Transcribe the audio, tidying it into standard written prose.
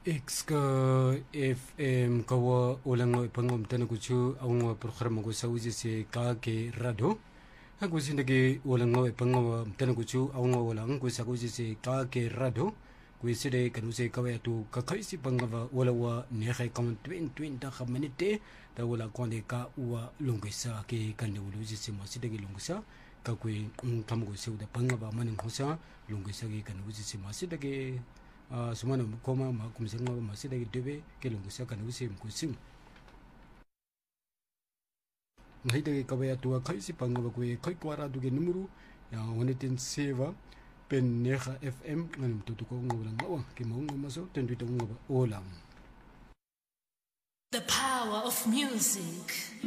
Exka FM kawa ulang pangom tanakuchu ang programa ko sa uji si kake rado. Ako sindagi ulang pangom tanakuchu ang ulang ko sa uji si kake rado. Ko side kanuse kawaya tu kakaisi pangava walawa nehe kam twin ta kamanite da wala konde ka uwa lungisa ke kanulu uji si masidagi lungisa ka ko kamugo se uda pangava maning hosa lungisa ke kanu uji si masidagi sumana koma ma kumsenga masida gidebe kelungusa kana usim kusim ngahide kabaya tua kaisi pangaba kwe kai kwara duge numuru ya wonetin seva pen neha fm nganum tutuko ngolang mawa ke maungo maso tenduita ngoba olang. The power of music.